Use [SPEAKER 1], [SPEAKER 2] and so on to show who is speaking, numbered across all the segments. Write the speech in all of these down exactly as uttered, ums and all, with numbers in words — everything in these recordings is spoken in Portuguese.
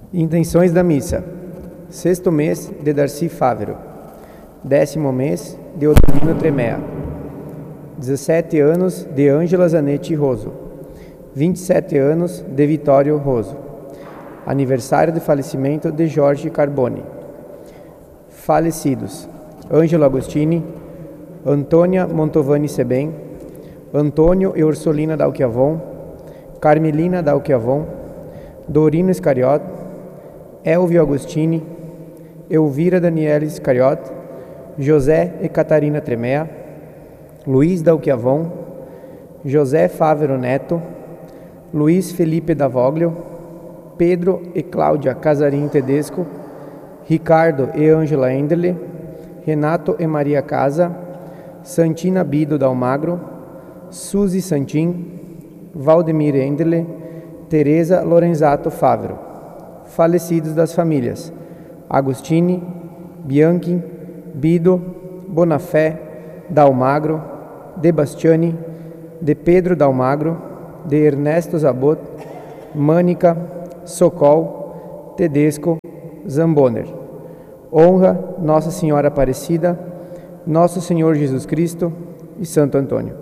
[SPEAKER 1] Intenções da missa. Sexto mês de Darcy Fávero. Décimo mês de Odomino Tremea. dezessete anos de Ângela Zanetti Roso. vinte e sete anos de Vitório Roso. Aniversário de falecimento de Jorge Carboni. Falecidos: Ângelo Agostini, Antônia Montovani Sebem, Antônio e Ursulina Dalquiavon, Carmelina Dalquiavon, Dorino Iscariot, Elvio Agostini, Elvira Daniela Iscariot, José e Catarina Tremea, Luiz Dalquiavon, José Fávero Neto, Luiz Felipe Davoglio, Pedro e Cláudia Casarim Tedesco, Ricardo e Ângela Enderle, Renato e Maria Casa, Santina Bido Dalmagro, Suzy Santin, Valdemir Enderle, Teresa Lorenzato Fávero. Falecidos das famílias: Agostini, Bianchi, Bido, Bonafé, Dalmagro, De Bastiani, de Pedro Dalmagro, de Ernesto Zabot, Mânica, Socol, Tedesco, Zamboner. Honra Nossa Senhora Aparecida, Nosso Senhor Jesus Cristo e Santo Antônio.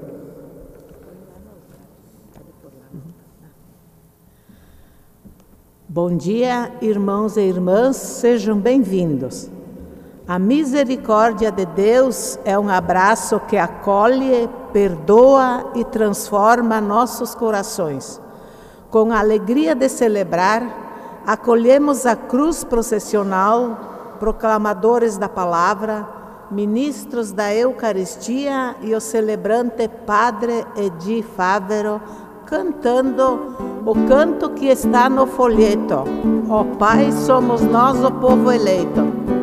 [SPEAKER 2] Bom dia, irmãos e irmãs, sejam bem-vindos. A misericórdia de Deus é um abraço que acolhe, perdoa e transforma nossos corações. Com a alegria de celebrar, acolhemos a cruz processional, proclamadores da palavra, ministros da Eucaristia e o celebrante Padre Edi Fávero, cantando o canto que está no folheto: Ó Pai, somos nós o povo eleito.